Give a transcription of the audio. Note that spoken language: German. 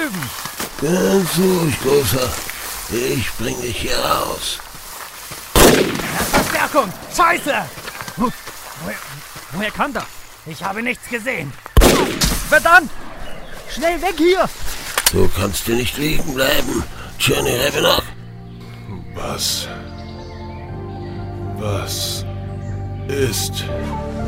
drüben. Ganz ruhig, Großer. Ich bring dich hier raus. Verstärkung! Scheiße! Woher kann das? Ich habe nichts gesehen. Verdammt! Schnell weg hier! So kannst du nicht liegen bleiben, Johnny Ravenlock. Was ist